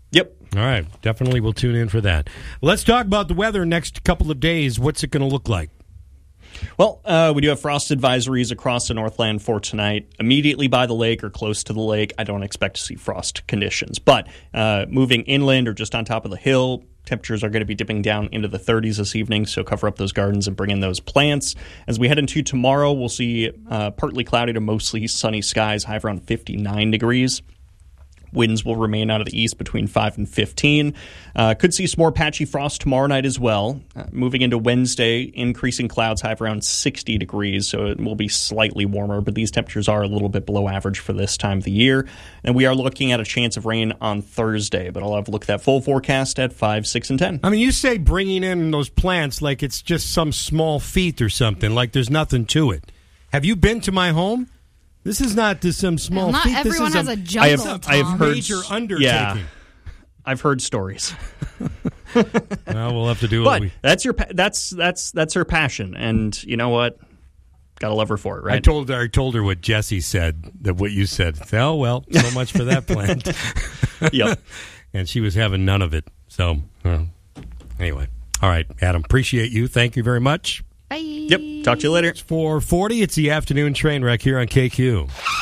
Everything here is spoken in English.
Yep. All right. Definitely we'll tune in for that. Let's talk about the weather next couple of days. What's it going to look like? Well, we do have frost advisories across the Northland for tonight. Immediately by the lake or close to the lake, I don't expect to see frost conditions. But moving inland or just on top of the hill, temperatures are going to be dipping down into the 30s this evening, so cover up those gardens and bring in those plants. As we head into tomorrow, we'll see partly cloudy to mostly sunny skies, high of around 59 degrees. Winds will remain out of the east between 5 and 15. Could see some more patchy frost tomorrow night as well. Moving into Wednesday, increasing clouds, high of around 60 degrees, so it will be slightly warmer, but these temperatures are a little bit below average for this time of the year. And we are looking at a chance of rain on Thursday, but I'll have a look at that full forecast at 5, 6, and 10. I mean, you say bringing in those plants like it's just some small feat or something, like there's nothing to it. Have you been to my home? This is not just some small not feat. everyone this is has a jungle. I have heard major undertaking. Yeah, I've heard stories. Well, we'll have to do what But that's her passion, and you know what? Gotta love her for it, right? I told her what Jesse said, that what you said. Oh, well, so much for that plant. Yep. And she was having none of it. So, anyway. All right, Adam, appreciate you. Thank you very much. Bye. Yep. Talk to you later. It's 4:40. It's the afternoon train wreck here on KQ.